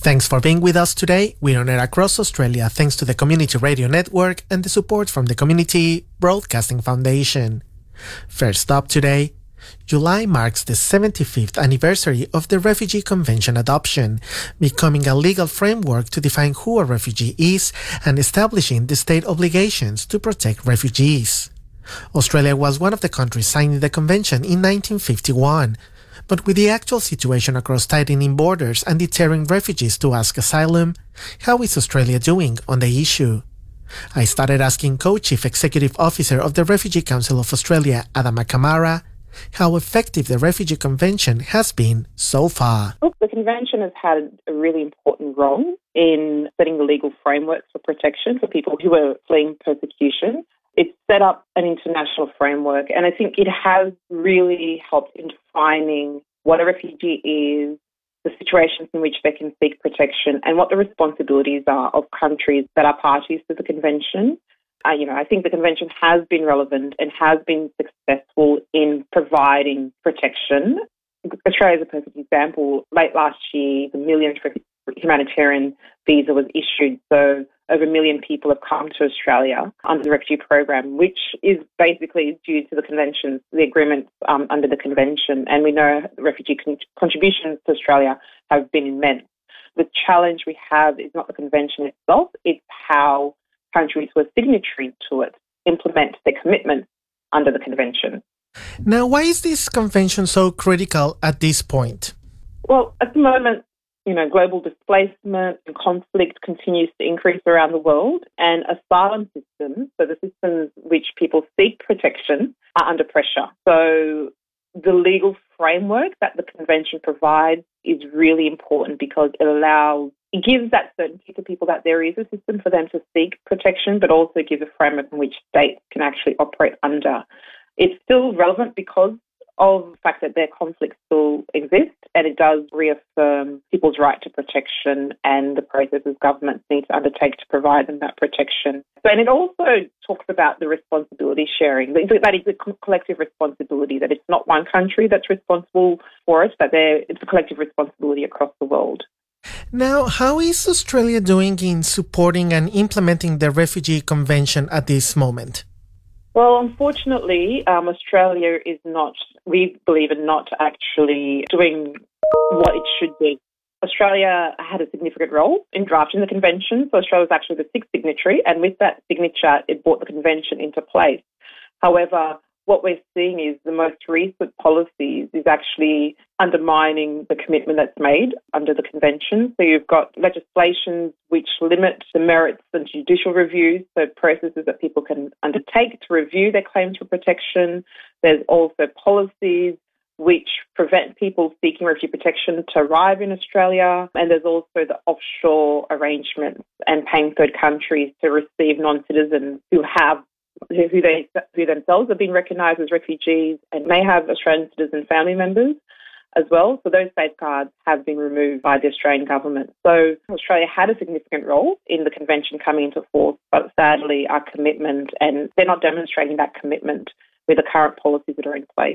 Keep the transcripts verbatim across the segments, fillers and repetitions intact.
Thanks for being with us today. We're on air across Australia thanks to the Community Radio Network and the support from the Community Broadcasting Foundation. First up today, July marks the seventy-fifth anniversary of the Refugee Convention adoption, becoming a legal framework to define who a refugee is and establishing the state obligations to protect refugees. Australia was one of the countries signing the convention in nineteen fifty-one, but with the actual situation across tightening borders and deterring refugees to ask asylum, how is Australia doing on the issue? I started asking Co-Chief Executive Officer of the Refugee Council of Australia, Adama Kamara, how effective the Refugee Convention has been so far. Look, the Convention has had a really important role in setting the legal frameworks for protection for people who are fleeing persecution. It's set up an international framework, and I think it has really helped in defining what a refugee is, the situations in which they can seek protection, and what the responsibilities are of countries that are parties to the Convention. Uh, you know, I think the Convention has been relevant and has been successful in providing protection. Australia is a perfect example. Late last year, the millionth humanitarian visa was issued, so over a million people have come to Australia under the refugee program, which is basically due to the convention, the agreements um, under the convention. And we know refugee con- contributions to Australia have been immense. The challenge we have is not the convention itself, it's how countries who are signatory to it implement their commitments under the convention. Now, why is this convention so critical at this point? Well, at the moment, you know, global displacement and conflict continues to increase around the world, and asylum systems, so the systems which people seek protection, are under pressure. So the legal framework that the convention provides is really important because it allows, it gives that certainty to people that there is a system for them to seek protection, but also gives a framework in which states can actually operate under. It's still relevant because of the fact that their conflicts still exist, and it does reaffirm people's right to protection and the processes governments need to undertake to provide them that protection. So, and it also talks about the responsibility sharing. That is a collective responsibility, that it's not one country that's responsible for it, but it's a collective responsibility across the world. Now, how is Australia doing in supporting and implementing the Refugee Convention at this moment? Well, unfortunately, um, Australia is not, we believe, in not actually doing what it should be. Australia had a significant role in drafting the convention, so Australia was actually the sixth signatory, and with that signature, it brought the convention into place. However, what we're seeing is the most recent policies is actually undermining the commitment that's made under the convention. So you've got legislations which limit the merits and judicial reviews, so processes that people can undertake to review their claims for protection. There's also policies which prevent people seeking refugee protection to arrive in Australia. And there's also the offshore arrangements and paying third countries to receive non-citizens who have who they who themselves have been recognised as refugees and may have Australian citizen family members as well. So those safeguards have been removed by the Australian government. So Australia had a significant role in the convention coming into force, but sadly our commitment, and they're not demonstrating that commitment with the current policies that are in place.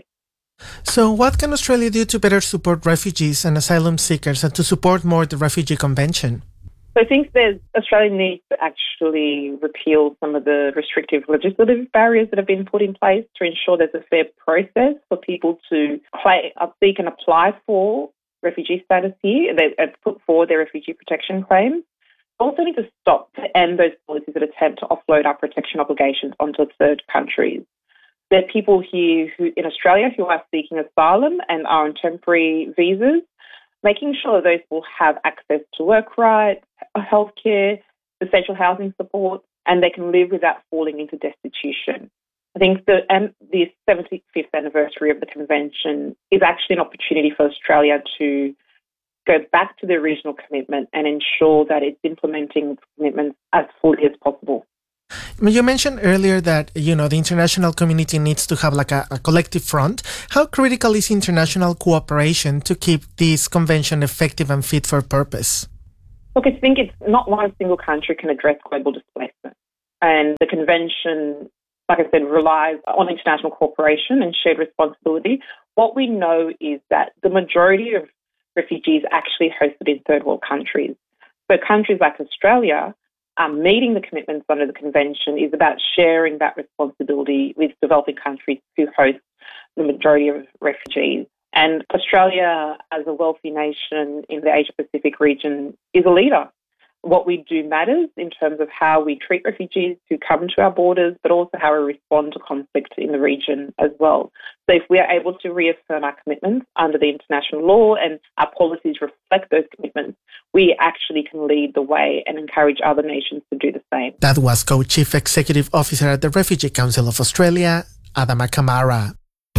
So what can Australia do to better support refugees and asylum seekers and to support more the Refugee Convention? So I think there's Australia needs to actually repeal some of the restrictive legislative barriers that have been put in place to ensure there's a fair process for people to play, seek and apply for refugee status here. They put forward their refugee protection claims. Also need to stop to end those policies that attempt to offload our protection obligations onto third countries. There are people here who in Australia who are seeking asylum and are on temporary visas, making sure that those people have access to work rights, healthcare, essential housing support, and they can live without falling into destitution. I think the, and the seventy-fifth anniversary of the convention is actually an opportunity for Australia to go back to the original commitment and ensure that it's implementing its commitments as fully as possible. You mentioned earlier that, you know, the international community needs to have like a, a collective front. How critical is international cooperation to keep this convention effective and fit for purpose? Look, I think it's not one single country can address global displacement. And the convention, like I said, relies on international cooperation and shared responsibility. What we know is that the majority of refugees actually hosted in third world countries. So countries like Australia, um, meeting the commitments under the convention is about sharing that responsibility with developing countries who host the majority of refugees. And Australia, as a wealthy nation in the Asia-Pacific region, is a leader. What we do matters in terms of how we treat refugees who come to our borders, but also how we respond to conflict in the region as well. So if we are able to reaffirm our commitments under the international law and our policies reflect those commitments, we actually can lead the way and encourage other nations to do the same. That was Co-Chief Executive Officer at the Refugee Council of Australia, Adama Kamara.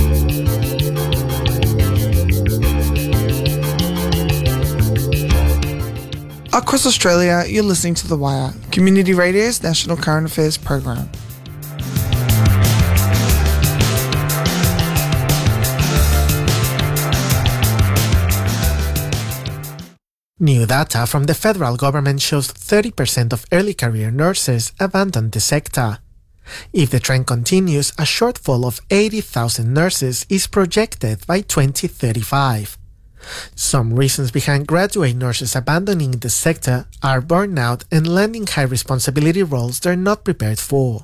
Across Australia, you're listening to The Wire, Community Radio's national current affairs program. New data from the federal government shows thirty percent of early career nurses abandon the sector. If the trend continues, a shortfall of eighty thousand nurses is projected by twenty thirty-five. Some reasons behind graduate nurses abandoning the sector are burnout and landing high responsibility roles they're not prepared for.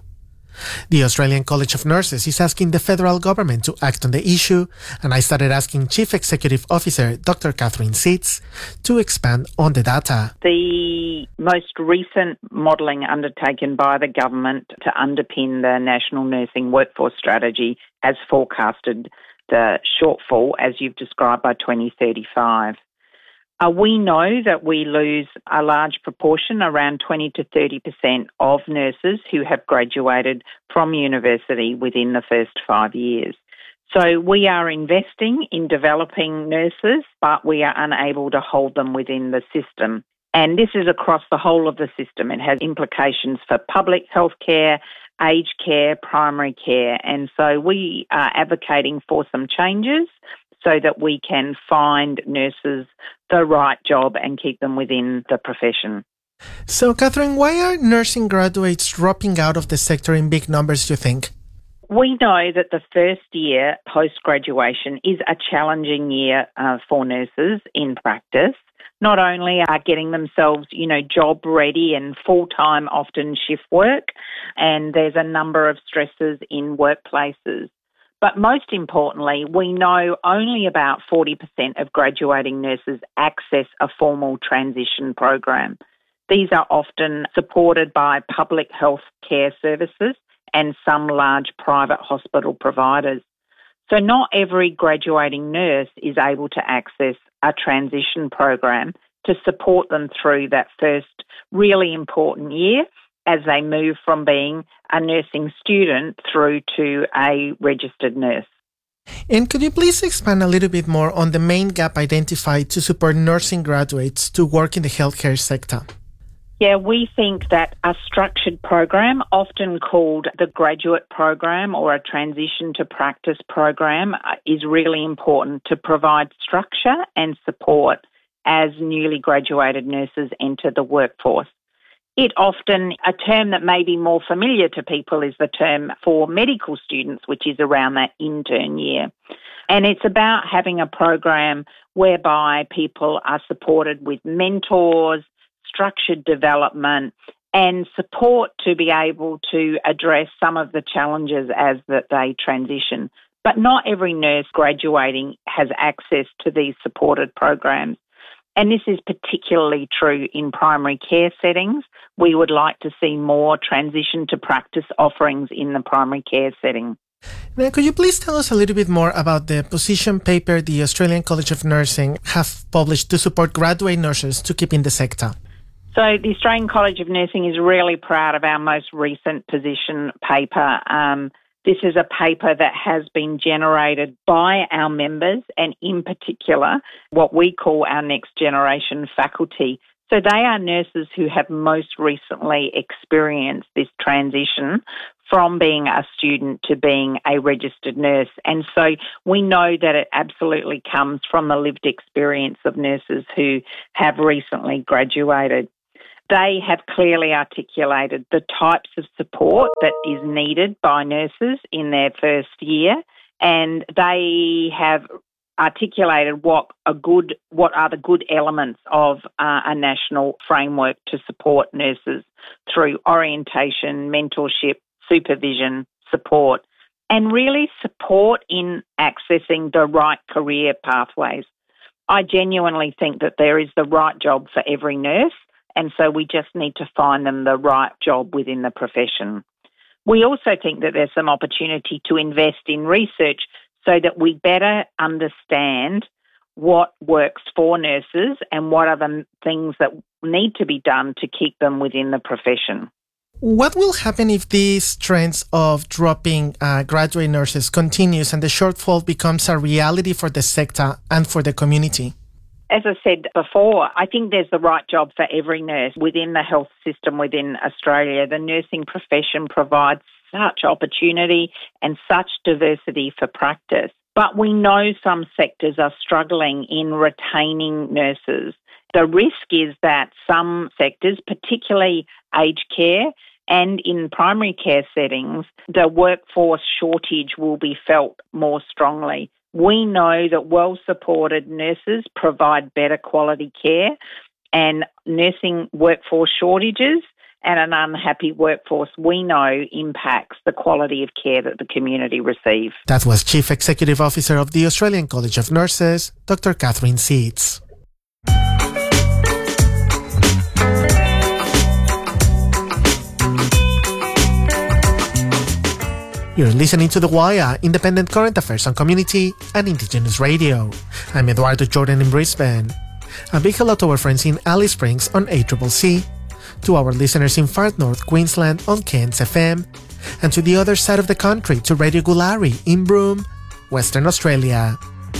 The Australian College of Nurses is asking the federal government to act on the issue, and I started asking Chief Executive Officer Doctor Catherine Seitz to expand on the data. The most recent modelling undertaken by the government to underpin the National Nursing Workforce Strategy has forecasted the shortfall, as you've described, by twenty thirty-five. Uh, we know that we lose a large proportion, around twenty to thirty percent of nurses who have graduated from university within the first five years. So we are investing in developing nurses, but we are unable to hold them within the system. And this is across the whole of the system. It has implications for public health care, aged care, primary care. And so we are advocating for some changes so that we can find nurses the right job and keep them within the profession. So, Catherine, why are nursing graduates dropping out of the sector in big numbers, do you think? We know that the first year post-graduation is a challenging year uh, for nurses in practice. Not only are getting themselves, you know, job ready and full-time, often shift work, and there's a number of stresses in workplaces. But most importantly, we know only about forty percent of graduating nurses access a formal transition program. These are often supported by public health care services and some large private hospital providers. So not every graduating nurse is able to access a transition program to support them through that first really important year as they move from being a nursing student through to a registered nurse. And could you please expand a little bit more on the main gap identified to support nursing graduates to work in the healthcare sector? Yeah, we think that a structured program, often called the graduate program or a transition to practice program, is really important to provide structure and support as newly graduated nurses enter the workforce. It often, a term that may be more familiar to people is the term for medical students, which is around that intern year. And it's about having a program whereby people are supported with mentors, structured development and support to be able to address some of the challenges as that they transition. But not every nurse graduating has access to these supported programs. And this is particularly true in primary care settings. We would like to see more transition to practice offerings in the primary care setting. Now, could you please tell us a little bit more about the position paper the Australian College of Nursing have published to support graduate nurses to keep in the sector? So the Australian College of Nursing is really proud of our most recent position paper. Um, this is a paper that has been generated by our members and in particular what we call our next generation faculty. So they are nurses who have most recently experienced this transition from being a student to being a registered nurse. And so we know that it absolutely comes from the lived experience of nurses who have recently graduated. They have clearly articulated the types of support that is needed by nurses in their first year, and they have articulated what a good, what are the good elements of uh, a national framework to support nurses through orientation, mentorship, supervision, support, and really support in accessing the right career pathways. I genuinely think that there is the right job for every nurse, and so we just need to find them the right job within the profession. We also think that there's some opportunity to invest in research so that we better understand what works for nurses and what are the things that need to be done to keep them within the profession. What will happen if these trends of dropping uh, graduate nurses continues and the shortfall becomes a reality for the sector and for the community? As I said before, I think there's the right job for every nurse within the health system within Australia. The nursing profession provides such opportunity and such diversity for practice. But we know some sectors are struggling in retaining nurses. The risk is that some sectors, particularly aged care and in primary care settings, the workforce shortage will be felt more strongly. We know that well-supported nurses provide better quality care, and nursing workforce shortages and an unhappy workforce, we know, impacts the quality of care that the community receive. That was Chief Executive Officer of the Australian College of Nurses, Doctor Catherine Seitz. You're listening to The Wire, independent current affairs on community and Indigenous radio. I'm Eduardo Jordan in Brisbane. A big hello to our friends in Alice Springs on A C C C, to our listeners in far north Queensland on Cairns F M, and to the other side of the country to Radio Gulari in Broome, Western Australia.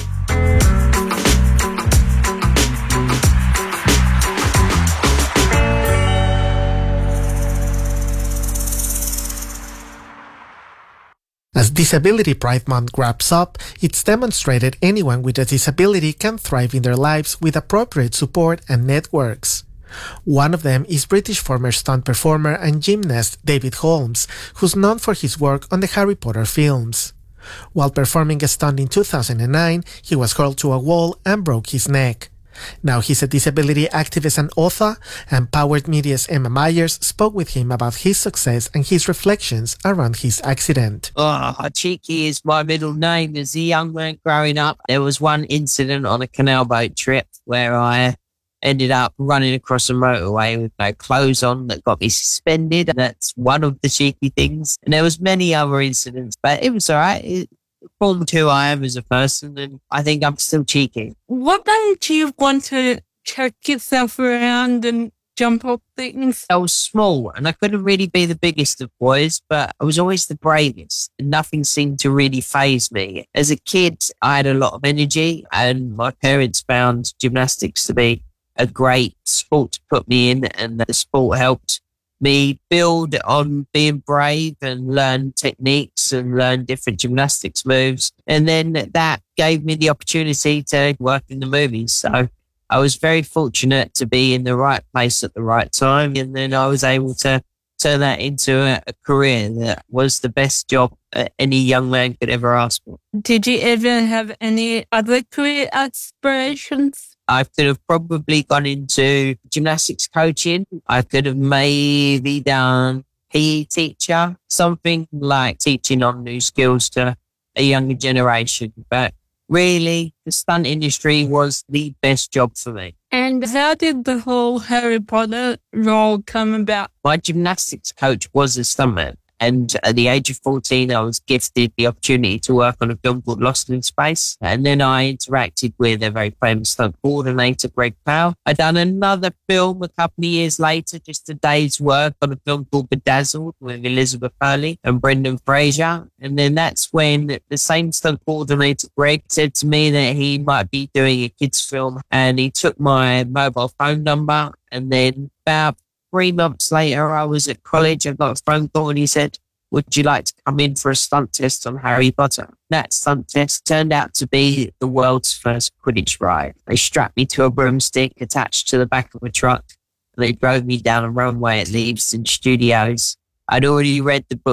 As Disability Pride Month wraps up, it's demonstrated anyone with a disability can thrive in their lives with appropriate support and networks. One of them is British former stunt performer and gymnast David Holmes, who's known for his work on the Harry Potter films. While performing a stunt in two thousand nine, he was hurled to a wall and broke his neck. Now he's a disability activist and author, and Powered Media's Emma Myers spoke with him about his success and his reflections around his accident. Oh, Cheeky is my middle name. As a young man growing up, there was one incident on a canal boat trip where I ended up running across a motorway with no clothes on that got me suspended. And that's one of the cheeky things. And there was many other incidents, but it was all right. It, From who I am as a person, and I think I'm still cheeky. What made you want to check yourself around and jump off things? I was small and I couldn't really be the biggest of boys, but I was always the bravest and nothing seemed to really faze me. As a kid, I had a lot of energy and my parents found gymnastics to be a great sport to put me in, and the sport helped me build on being brave and learn techniques and learn different gymnastics moves. And then that gave me the opportunity to work in the movies. So I was very fortunate to be in the right place at the right time. And then I was able to turn that into a, a career that was the best job any young man could ever ask for. Did you ever have any other career aspirations? I could have probably gone into gymnastics coaching. I could have maybe done P E teacher, something like teaching on new skills to a younger generation. But really, the stunt industry was the best job for me. And how did the whole Harry Potter role come about? My gymnastics coach was a stuntman. And at the age of fourteen, I was gifted the opportunity to work on a film called Lost in Space. And then I interacted with a very famous stunt coordinator, Greg Powell. I done another film a couple of years later, just a day's work on a film called Bedazzled with Elizabeth Hurley and Brendan Fraser. And then that's when the same stunt coordinator, Greg, said to me that he might be doing a kids film. And he took my mobile phone number. And then about Three months later, I was at college. I got a phone call and he said, would you like to come in for a stunt test on Harry Potter? That stunt test turned out to be the world's first Quidditch ride. They strapped me to a broomstick attached to the back of a truck and they drove me down a runway at Leavesden Studios. I'd already read the book